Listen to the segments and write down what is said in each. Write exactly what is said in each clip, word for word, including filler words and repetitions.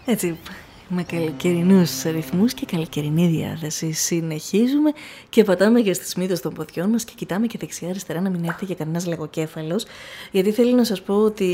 Έτσι, με καλοκαιρινούς ρυθμούς και καλοκαιρινή διάθεση συνεχίζουμε και πατάμε και στις μύτες των ποδιών μας και κοιτάμε και δεξιά-αριστερά να μην έρθει για κανένας λαγοκέφαλος, γιατί θέλω να σας πω ότι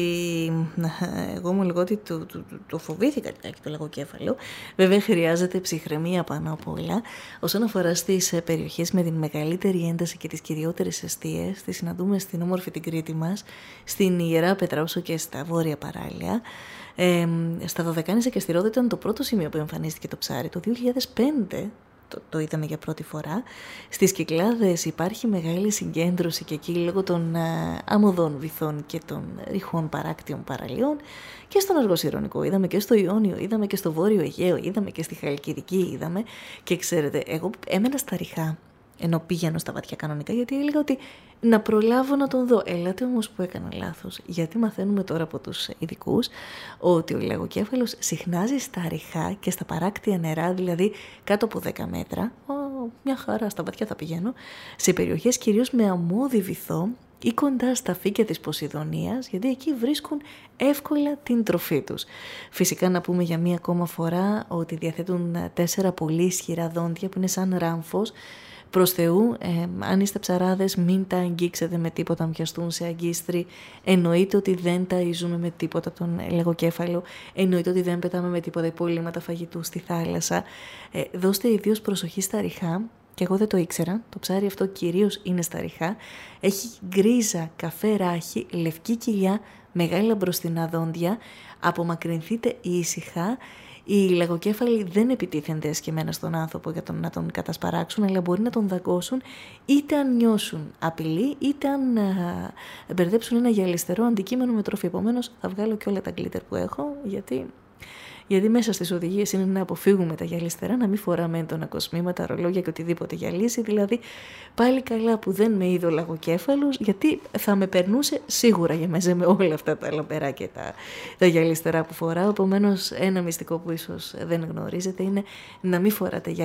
εγώ μου λέγω ότι το, το, το, το φοβήθηκα λιγάκι το λαγοκέφαλο. Βέβαια χρειάζεται ψυχραιμία πάνω απ' όλα. Όσον αφορά στις περιοχές με την μεγαλύτερη ένταση και τις κυριότερες εστίες, τις συναντούμε στην όμορφη την Κρήτη μας, στην Ιερά Πέτρα όσο και στα βόρεια παράλια. Ε, στα Δωδεκάνησα και στη Ρόδο ήταν το πρώτο σημείο που εμφανίστηκε το ψάρι το δύο χιλιάδες πέντε, το, το είδαμε για πρώτη φορά. Στις Κυκλάδες υπάρχει μεγάλη συγκέντρωση και εκεί λόγω των α, αμμωδών βυθών και των ρηχών παράκτιων παραλίων, και στον Αργοσυρωνικό είδαμε και στο Ιόνιο, είδαμε και στο Βόρειο Αιγαίο, είδαμε και στη Χαλκιδική είδαμε. Και ξέρετε, εγώ έμενα στα ρηχά ενώ πήγαινω στα βαθιά κανονικά, γιατί έλεγα ότι να προλάβω να τον δω. Ελάτε όμως που έκανα λάθος, γιατί μαθαίνουμε τώρα από τους ειδικούς ότι ο λαγοκέφαλος συχνάζει στα ρηχά και στα παράκτια νερά, δηλαδή κάτω από δέκα μέτρα, ο, μια χαρά στα βαθιά θα πηγαίνω, σε περιοχές κυρίως με αμμώδη βυθό ή κοντά στα φύκια της Ποσειδονίας, γιατί εκεί βρίσκουν εύκολα την τροφή τους. Φυσικά να πούμε για μία ακόμα φορά ότι διαθέτουν τέσσερα πολύ ισχυρά δόντια που είναι σαν ράμφος. Προς Θεού, ε, αν είστε ψαράδες, μην τα αγγίξετε με τίποτα, αν πιαστούν σε αγκίστρι. Εννοείται ότι δεν ταΐζουμε με τίποτα τον λαγοκέφαλο. Εννοείται ότι δεν πετάμε με τίποτα υπολείμματα φαγητού στη θάλασσα. Ε, δώστε ιδίως προσοχή στα ρηχά. Και εγώ δεν το ήξερα. Το ψάρι αυτό κυρίως είναι στα ρηχά. Έχει γκρίζα, καφέ ράχη, λευκή κοιλιά, μεγάλα μπροστινά δόντια. Απομακρυνθείτε ήσυχα. Οι λαγοκέφαλοι δεν επιτίθενται εσκεμμένα στον άνθρωπο για τον, να τον κατασπαράξουν, αλλά μπορεί να τον δαγκώσουν είτε αν νιώσουν απειλή, είτε αν α, μπερδέψουν ένα γυαλιστερό αντικείμενο με τροφή. Επομένως θα βγάλω και όλα τα γκλίτερ που έχω, γιατί, γιατί μέσα στις οδηγίες είναι να αποφύγουμε τα γυαλιστερά, να μην φοράμε έντονα κοσμήματα, ρολόγια και οτιδήποτε γυαλίσει. Δηλαδή πάλι καλά που δεν με είδε ο λαγοκέφαλος, γιατί θα με περνούσε σίγουρα για μέσα με όλα αυτά τα λαμπερά και τα, τα γυαλιστερά που φοράω. Επομένως ένα μυστικό που ίσως δεν γνωρίζετε είναι να μην φοράτε γυαλιστερά.